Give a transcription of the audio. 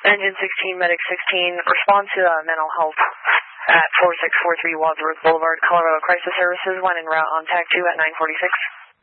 Engine 16, Medic 16, respond to mental health at 4643 Wadsworth Boulevard, Colorado Crisis Services, when en route on TAC 2 at 946.